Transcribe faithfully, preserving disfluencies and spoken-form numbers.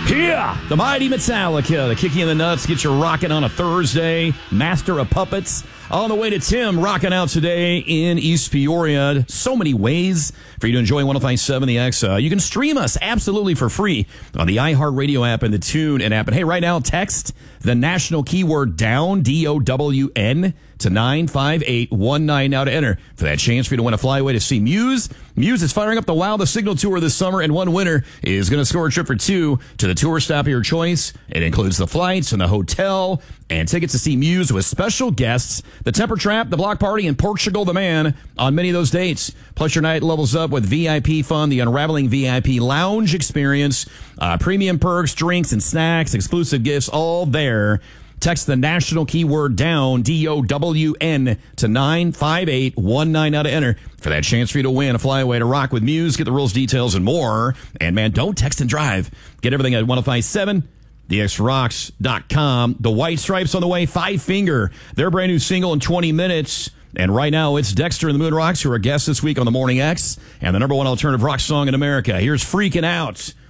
Yeah, the mighty Metallica, the Kicking in the Nuts, get you rocking on a Thursday. Master of Puppets on the way to Tim, rocking out today in East Peoria. So many ways for you to enjoy one oh five point seven The X. Uh, you can stream us absolutely for free on the iHeartRadio app and the TuneIn app. And hey, right now, text the national keyword DOWN, D O W N, to nine five eight one nine now to enter for that chance for you to win a flyaway to see Muse. Muse is firing up the Wow the Signal Tour this summer, and one winner is going to score a trip for two to the tour stop of your choice. It includes the flights and the hotel and tickets to see Muse with special guests, the Temper Trap, the Block Party, and Portugal the Man on many of those dates. Plus, your night levels up with V I P fun, the Unraveling V I P Lounge experience, uh, premium perks, drinks, and snacks, exclusive gifts, all there. Text the national keyword DOWN, D O W N, to nine five eight one nine now to enter for that chance for you to win a flyaway to rock with Muse. Get the rules, details, and more. And, man, don't text and drive. Get everything at one oh five point seven the x rocks dot com. The White Stripes on the way, Five Finger. Their brand new single in twenty minutes. And right now, it's Dexter and the Moon Rocks, who are guests this week on the Morning X, and the number one alternative rock song in America. Here's Freaking Out